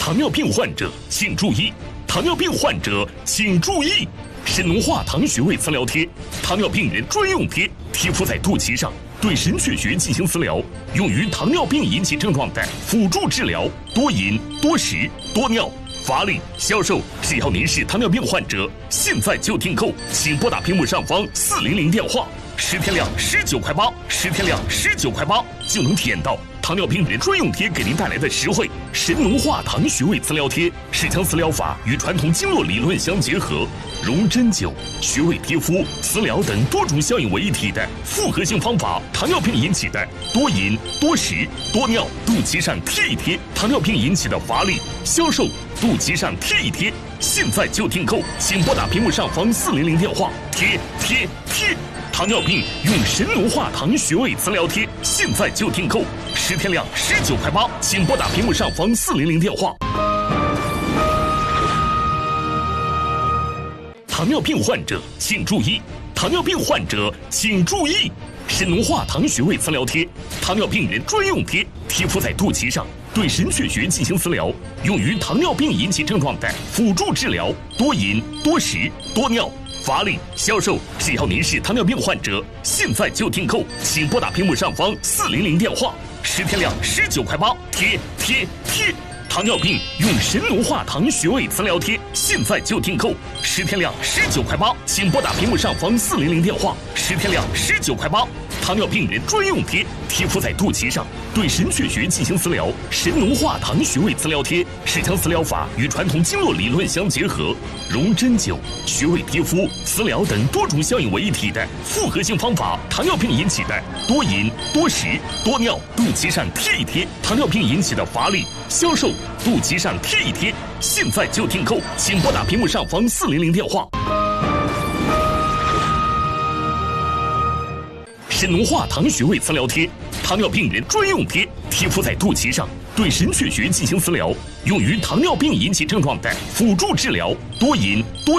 糖尿病患者请注意！糖尿病患者请注意！神农化糖穴位磁疗贴，糖尿病人专用贴，贴敷在肚脐上，对神阙穴进行磁疗，用于糖尿病引起症状的辅助治疗。多饮、多食、多尿、乏力、消瘦。只要您是糖尿病患者，现在就订购，请拨打屏幕上方400电话，10天量19块8，10天量19块8，就能体验到糖尿病人专用贴给您带来的实惠。神农化糖穴位磁疗贴是将磁疗法与传统经络理论相结合，融针灸、穴位贴敷、磁疗等多种效应为一体的复合性方法。糖尿病引起的多饮、多食、多尿，肚脐上贴一贴；糖尿病引起的乏力、消瘦，肚脐上贴一贴。现在就订购，请拨打屏幕上方400电话，贴。糖尿病用神农化糖穴位磁疗贴，现在就订购，10天量19块8，请拨打屏幕上方400电话。糖尿病患者请注意！糖尿病患者请注意！神农化糖穴位磁疗贴，糖尿病人专用贴，贴敷在肚脐上，对神阙穴进行磁疗，用于糖尿病引起症状的辅助治疗。多饮、多食、多尿、乏力、消瘦。只要您是糖尿病患者，现在就订购，请拨打屏幕上方400电话，10天量19块8，贴。糖尿病用神农化糖穴位磁疗贴，现在就订购，10天量19块8，请拨打屏幕上方400电话，10天量19块8。糖尿病人专用贴，贴敷在肚脐上，对神阙穴进行磁疗。神农化糖穴位磁疗贴是将磁疗法与传统经络理论相结合，融针灸、穴位贴敷、磁疗等多种效应为一体的复合性方法。糖尿病引起的多饮、多食、多尿，肚脐上贴一贴；糖尿病引起的乏力、消瘦，肚脐上贴一贴。现在就订购，请拨打屏幕上方400电话。神农化糖穴位磁疗贴，糖尿病人专用贴，贴敷在肚脐上，对神阙穴进行磁疗，用于糖尿病引起症状的辅助治疗。多饮、多